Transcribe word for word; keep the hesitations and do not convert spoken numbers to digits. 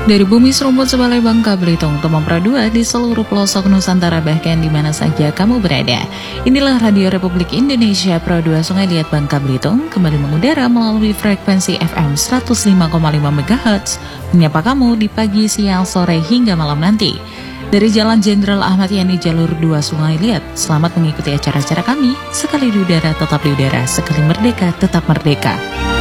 Dari bumi serumput sebalai Bangka Belitung, Tomang Pro dua di seluruh pelosok Nusantara bahkan di mana saja kamu berada. Inilah Radio Republik Indonesia Pro dua Sungai Liat Bangka Belitung kembali mengudara melalui frekuensi F M seratus lima koma lima megahertz, menyapa kamu di pagi, siang, sore hingga malam nanti. Dari Jalan Jenderal Ahmad Yani Jalur dua Sungai Liat, selamat mengikuti acara-acara kami. Sekali di udara tetap di udara, sekali merdeka tetap merdeka.